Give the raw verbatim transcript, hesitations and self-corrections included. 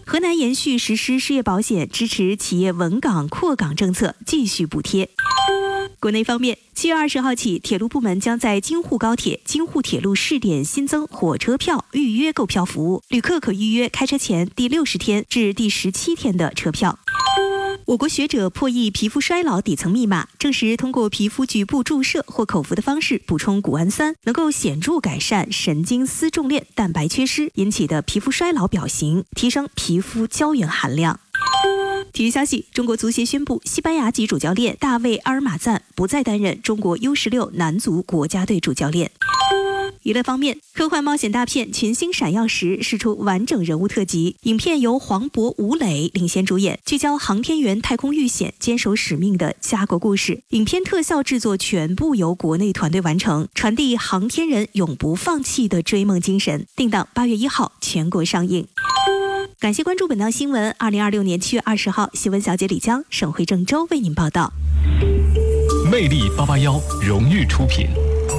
河南延续实施失业保险，支持企业稳岗扩岗政策，继续补贴。国内方面，七月二十号起，铁路部门将在京沪高铁、京沪铁路试点新增火车票预约购票服务，旅客可预约开车前第六十天至第十七天的车票。我国学者破译皮肤衰老底层密码，证实通过皮肤局部注射或口服的方式补充谷氨酸，能够显著改善神经丝重链蛋白缺失引起的皮肤衰老表型，提升皮肤胶原含量。体育消息，中国足协宣布，西班牙籍主教练大卫·阿尔马赞不再担任中国 U 十六 男足国家队主教练。娱乐方面，科幻冒险大片《群星闪耀时》释出完整人物特辑，影片由黄渤、吴磊领衔主演，聚焦航天员太空遇险、坚守使命的家国故事。影片特效制作全部由国内团队完成，传递航天人永不放弃的追梦精神。定档八月一号全国上映。感谢关注本档新闻。二零二六年七月二十号，新闻小姐李江，省会郑州为您报道。 魅力八八幺荣誉出品。